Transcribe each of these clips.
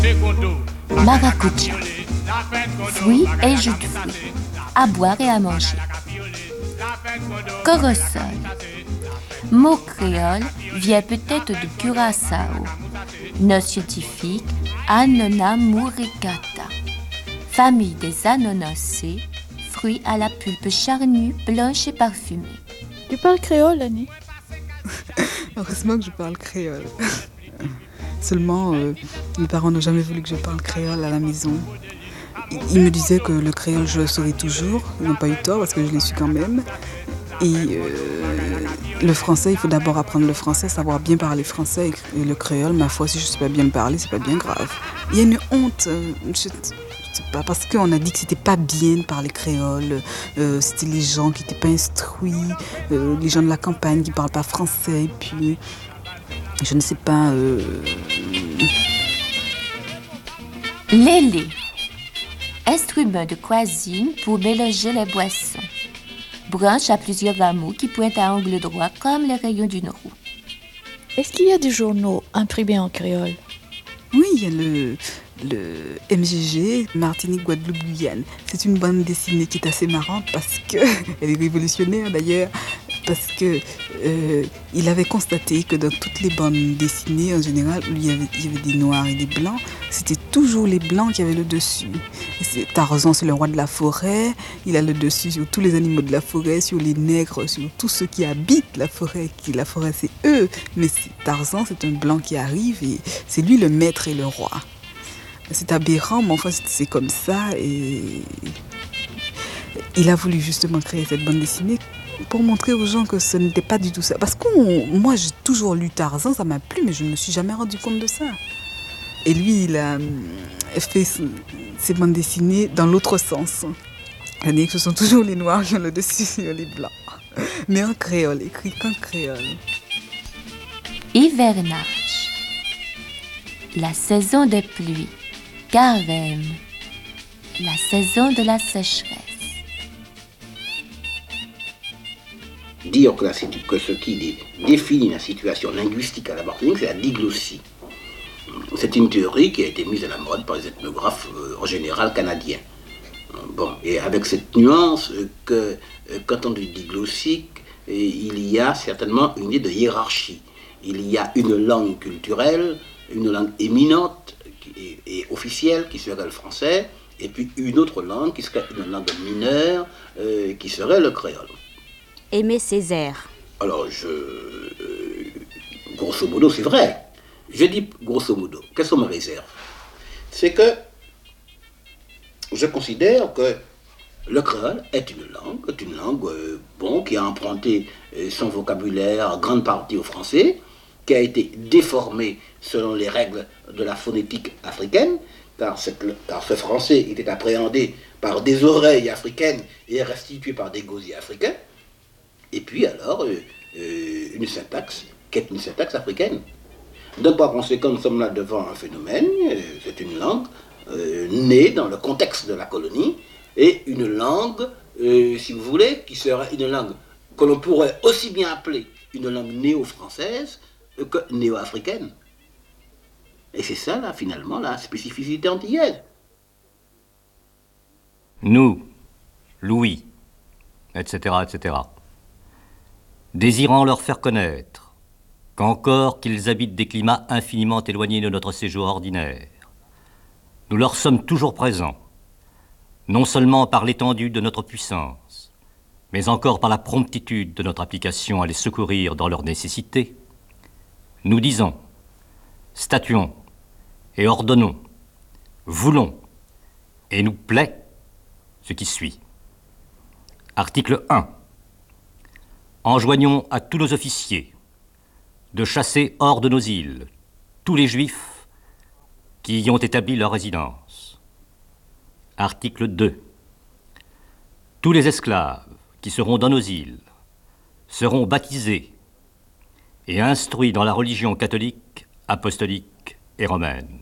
Maracuja, fruits et jus de fruits, à boire et à manger. Corosol, mot créole vient peut-être de Curaçao. Nom scientifique, Annona muricata, famille des anonacées, fruits à la pulpe charnue, blanche et parfumée. Tu parles créole, Annie? Heureusement que je parle créole. Seulement, mes parents n'ont jamais voulu que je parle créole à la maison. Ils me disaient que le créole, je le saurais toujours. Ils n'ont pas eu tort parce que je l'ai su quand même. Et le français, il faut d'abord apprendre le français, savoir bien parler français. Et le créole, ma foi, si je ne sais pas bien le parler, c'est pas bien grave. Il y a une honte. Je sais pas, parce qu'on a dit que c'était pas bien de parler créole. C'était les gens qui n'étaient pas instruits, les gens de la campagne qui ne parlent pas français. Et puis, je ne sais pas... Lélé, instrument de cuisine pour mélanger les boissons. Branche à plusieurs rameaux qui pointent à angle droit comme les rayons d'une roue. Est-ce qu'il y a des journaux imprimés en créole? Oui, il y a le MGG, Martinique, Guadeloupe, Guyane. C'est une bande dessinée qui est assez marrante parce que, elle est révolutionnaire d'ailleurs, parce que il avait constaté que dans toutes les bandes dessinées, en général, où il y avait des noirs et des blancs, c'était toujours les blancs qui avaient le dessus. Tarzan, c'est le roi de la forêt, il a le dessus sur tous les animaux de la forêt, sur les nègres, sur tous ceux qui habitent la forêt. La forêt, c'est eux, mais Tarzan, c'est un blanc qui arrive et c'est lui le maître et le roi. C'est aberrant, mais enfin, c'est comme ça. Et il a voulu justement créer cette bande dessinée pour montrer aux gens que ce n'était pas du tout ça. Parce que moi, j'ai toujours lu Tarzan, ça m'a plu, mais je ne me suis jamais rendu compte de ça. Et lui, il a fait ses bandes dessinées dans l'autre sens. C'est-à-dire que ce sont toujours les noirs qui ont le dessus sur les blancs. Mais en créole, écrit qu'en créole. Hivernage, la saison des pluies. Carême, la saison de la sécheresse. Dire que ce qui définit la situation linguistique à la Martinique, c'est la diglossie. C'est une théorie qui a été mise à la mode par les ethnographes en général canadiens. Bon, et avec cette nuance que quand on dit diglossique, il y a certainement une idée de hiérarchie. Il y a une langue culturelle, une langue éminente et officielle qui serait le français, et puis une autre langue qui serait une langue mineure qui serait le créole. Aimé Césaire. Alors, grosso modo, c'est vrai. Je dis grosso modo. Quelles sont mes réserves? C'est que je considère que le créole est une langue qui a emprunté son vocabulaire en grande partie au français, qui a été déformé selon les règles de la phonétique africaine, car ce français était appréhendé par des oreilles africaines et restitué par des gosiers africains, et puis alors une syntaxe qui est une syntaxe africaine. Donc par conséquent, nous sommes là devant un phénomène, c'est une langue née dans le contexte de la colonie, et une langue, si vous voulez, qui serait une langue que l'on pourrait aussi bien appeler une langue néo-française que néo-africaine. Et c'est ça, là, finalement, la spécificité antillaise. Nous, Louis, etc., etc., désirant leur faire connaître qu'encore qu'ils habitent des climats infiniment éloignés de notre séjour ordinaire, nous leur sommes toujours présents, non seulement par l'étendue de notre puissance, mais encore par la promptitude de notre application à les secourir dans leurs nécessités. Nous disons, statuons et ordonnons, voulons et nous plaît ce qui suit. Article 1. Enjoignons à tous nos officiers de chasser hors de nos îles tous les Juifs qui y ont établi leur résidence. Article 2. Tous les esclaves qui seront dans nos îles seront baptisés et instruits dans la religion catholique, apostolique et romaine.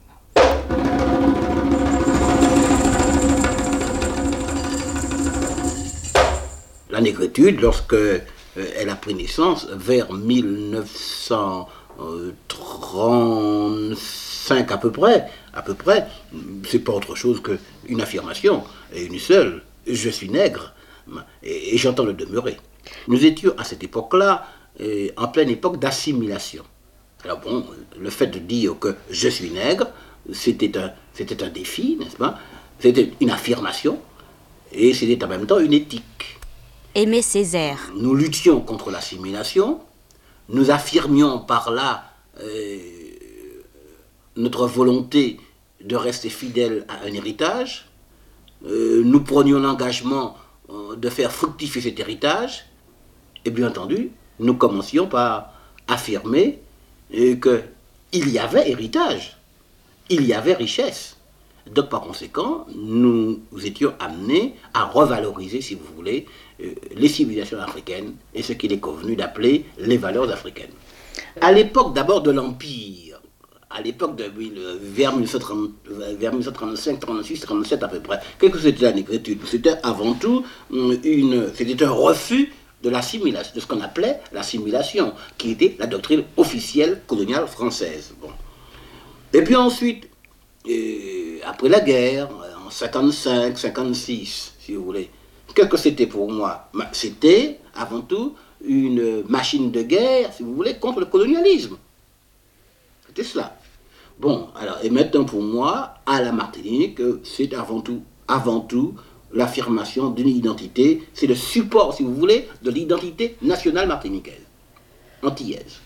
La négritude, lorsque elle a pris naissance vers 1935, 1945 à peu près, c'est pas autre chose qu'une affirmation, et une seule, je suis nègre, et j'entends le demeurer. Nous étions à cette époque-là, en pleine époque d'assimilation. Alors bon, le fait de dire que je suis nègre, c'était un défi, n'est-ce pas? C'était une affirmation, et c'était en même temps une éthique. Aimé Césaire. Nous luttions contre l'assimilation, nous affirmions par là notre volonté de rester fidèle à un héritage, nous prenions l'engagement de faire fructifier cet héritage, et bien entendu, nous commencions par affirmer qu'il y avait héritage, il y avait richesse. Donc par conséquent, nous étions amenés à revaloriser, si vous voulez, les civilisations africaines et ce qu'il est convenu d'appeler les valeurs africaines. À l'époque d'abord de l'Empire, à l'époque vers 1935, 36, 37 à peu près, qu'est-ce que c'était la négritude? C'était avant tout c'était un refus de l'assimilation, de ce qu'on appelait l'assimilation, qui était la doctrine officielle coloniale française. Bon. Et puis ensuite, après la guerre, en 55, 56, si vous voulez, qu'est-ce que c'était pour moi? C'était avant tout une machine de guerre, si vous voulez, contre le colonialisme. C'était cela. Bon, alors, et maintenant pour moi, à la Martinique, c'est avant tout l'affirmation d'une identité, c'est le support, si vous voulez, de l'identité nationale martiniquaise, antillaise.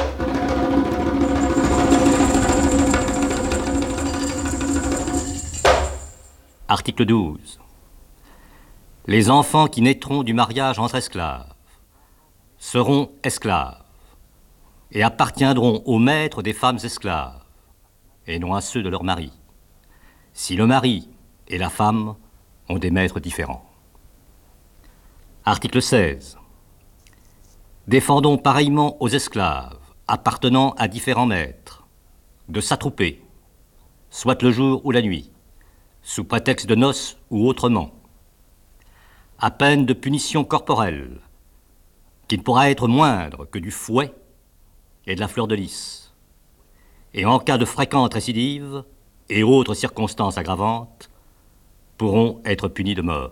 Article 12. Les enfants qui naîtront du mariage entre esclaves seront esclaves et appartiendront aux maîtres des femmes esclaves et non à ceux de leur mari, si le mari et la femme ont des maîtres différents. Article 16. Défendons pareillement aux esclaves appartenant à différents maîtres de s'attrouper, soit le jour ou la nuit, sous prétexte de noces ou autrement, à peine de punition corporelle, qui ne pourra être moindre que du fouet et de la fleur de lys, et en cas de fréquente récidive et autres circonstances aggravantes, pourront être punis de mort.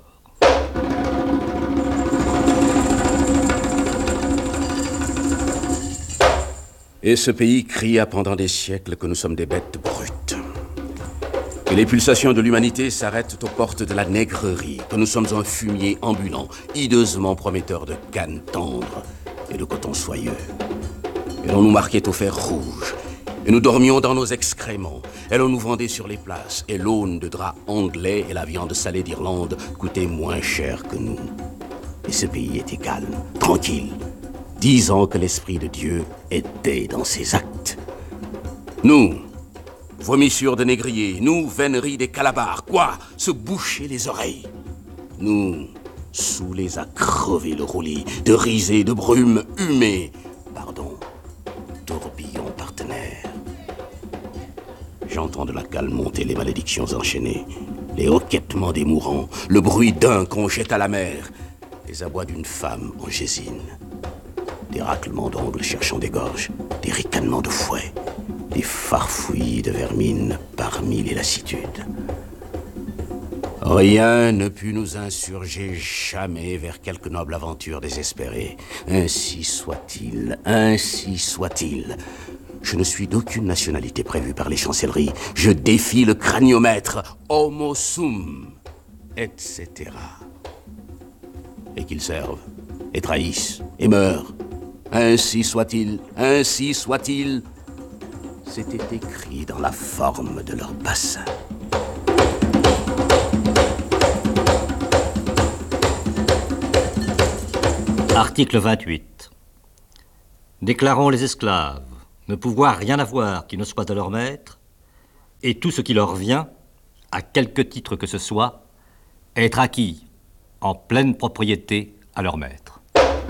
Et ce pays cria pendant des siècles que nous sommes des bêtes brutes, que les pulsations de l'humanité s'arrêtent aux portes de la nègrerie, que nous sommes un fumier ambulant, hideusement prometteur de canne tendre et de coton soyeux. Et l'on nous marquait au fer rouge, et nous dormions dans nos excréments, et l'on nous vendait sur les places, et l'aune de drap anglais et la viande salée d'Irlande coûtaient moins cher que nous. Et ce pays était calme, tranquille, disant que l'Esprit de Dieu était dans ses actes. Nous, vomissures de négriers, nous, véneries des calabars, quoi, se boucher les oreilles. Nous, saoulés à crever le roulis, de risées, de brumes humées, tourbillons partenaires. J'entends de la cale monter les malédictions enchaînées, les hoquetements des mourants, le bruit d'un qu'on jette à la mer, les abois d'une femme en gésine, des raclements d'ongles cherchant des gorges, des ricanements de fouet, des farfouillis de vermine parmi les lassitudes. Rien ne put nous insurger jamais vers quelque noble aventure désespérée. Ainsi soit-il, ainsi soit-il. Je ne suis d'aucune nationalité prévue par les chancelleries. Je défie le craniomètre, homo sum, etc. Et qu'ils servent, et trahissent, et meurent. Ainsi soit-il, ainsi soit-il. C'était écrit dans la forme de leur bassin. Article 28. Déclarons les esclaves ne pouvoir rien avoir qui ne soit de leur maître, et tout ce qui leur vient, à quelque titre que ce soit, être acquis en pleine propriété à leur maître.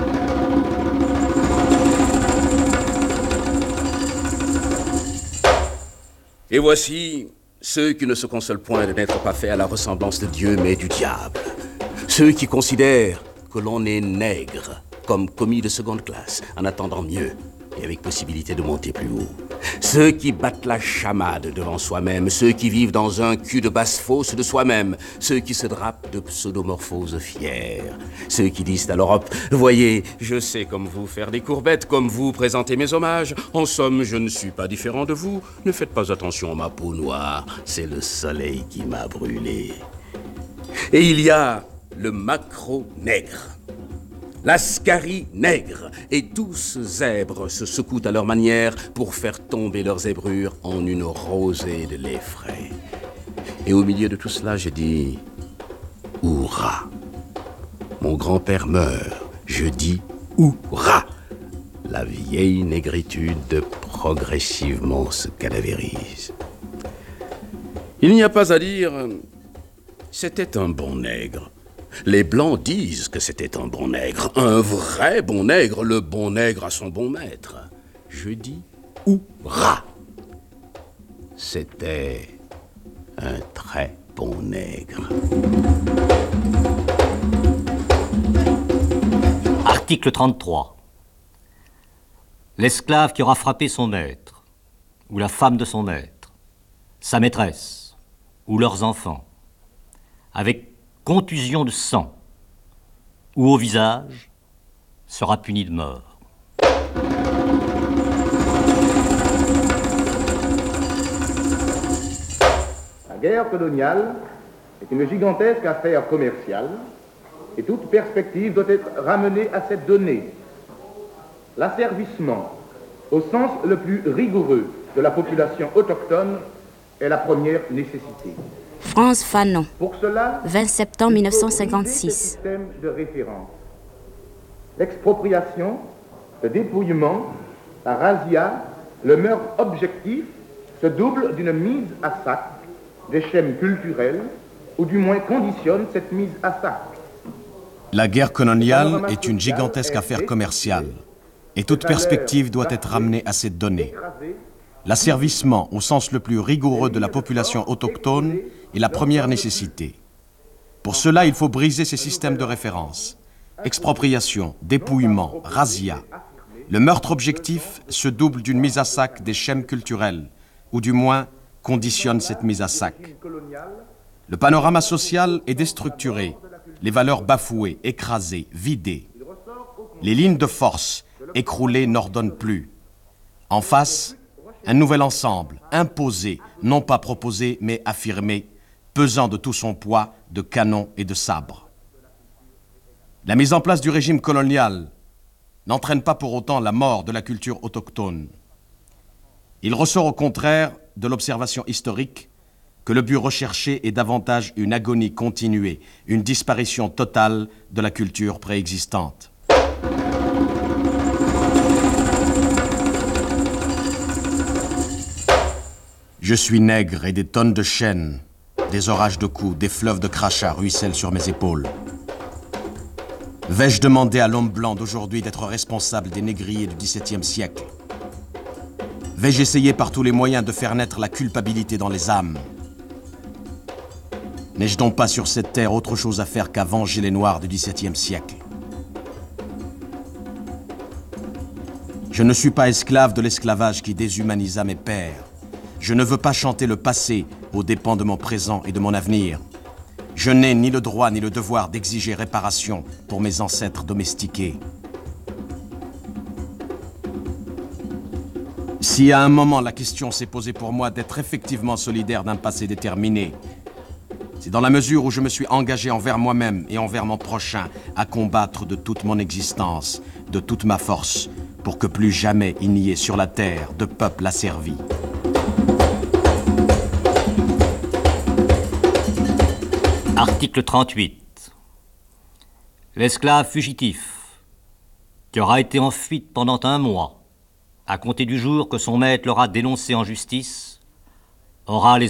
Et voici ceux qui ne se consolent point de n'être pas faits à la ressemblance de Dieu, mais du diable. Ceux qui considèrent que l'on est nègre, comme commis de seconde classe, en attendant mieux, et avec possibilité de monter plus haut. Ceux qui battent la chamade devant soi-même, ceux qui vivent dans un cul de basse-fosse de soi-même, ceux qui se drapent de pseudomorphoses fières, ceux qui disent à l'Europe « Voyez, je sais comme vous faire des courbettes, comme vous présenter mes hommages. En somme, je ne suis pas différent de vous. Ne faites pas attention à ma peau noire, c'est le soleil qui m'a brûlé. » Et il y a le macro-nègre, l'ascarie nègre, et tous zèbres se secouent à leur manière pour faire tomber leurs zébrures en une rosée de lait frais. Et au milieu de tout cela, je dis « Hourra !» Mon grand-père meurt, je dis « Hourra !» La vieille négritude progressivement se cadavérise. Il n'y a pas à dire, c'était un bon nègre. Les Blancs disent que c'était un bon nègre, un vrai bon nègre, le bon nègre à son bon maître. Je dis « Hourra !» C'était un très bon nègre. Article 33. L'esclave qui aura frappé son maître, ou la femme de son maître, sa maîtresse, ou leurs enfants, avec contusion de sang ou au visage, sera puni de mort. La guerre coloniale est une gigantesque affaire commerciale et toute perspective doit être ramenée à cette donnée. L'asservissement, au sens le plus rigoureux de la population autochtone, est la première nécessité. France Fanon, Pour cela, 20 septembre il faut briser ce 1956. système de référence. L'expropriation, le dépouillement, la razzia, le meurtre objectif se doublent d'une mise à sac des schèmes culturels, ou du moins conditionnent cette mise à sac. La guerre coloniale est une gigantesque affaire commerciale et toute perspective doit être ramenée à cette donnée. L'asservissement, au sens le plus rigoureux de la population autochtone, est la première nécessité. Pour cela, il faut briser ces systèmes de référence. Expropriation, dépouillement, razzia. Le meurtre objectif se double d'une mise à sac des schèmes culturels, ou du moins conditionne cette mise à sac. Le panorama social est déstructuré, les valeurs bafouées, écrasées, vidées. Les lignes de force, écroulées, n'ordonnent plus. En face, un nouvel ensemble, imposé, non pas proposé, mais affirmé, pesant de tout son poids de canons et de sabres. La mise en place du régime colonial n'entraîne pas pour autant la mort de la culture autochtone. Il ressort au contraire de l'observation historique que le but recherché est davantage une agonie continuée, une disparition totale de la culture préexistante. Je suis nègre et des tonnes de chaînes, des orages de coups, des fleuves de crachats ruissellent sur mes épaules. Vais-je demander à l'homme blanc d'aujourd'hui d'être responsable des négriers du XVIIe siècle? Vais-je essayer par tous les moyens de faire naître la culpabilité dans les âmes? N'ai-je donc pas sur cette terre autre chose à faire qu'à venger les Noirs du XVIIe siècle? Je ne suis pas esclave de l'esclavage qui déshumanisa mes pères. Je ne veux pas chanter le passé aux dépens de mon présent et de mon avenir. Je n'ai ni le droit ni le devoir d'exiger réparation pour mes ancêtres domestiqués. Si à un moment la question s'est posée pour moi d'être effectivement solidaire d'un passé déterminé, c'est dans la mesure où je me suis engagé envers moi-même et envers mon prochain à combattre de toute mon existence, de toute ma force, pour que plus jamais il n'y ait sur la terre de peuple asservi. Article 38. L'esclave fugitif, qui aura été en fuite pendant 1 mois, à compter du jour que son maître l'aura dénoncé en justice, aura les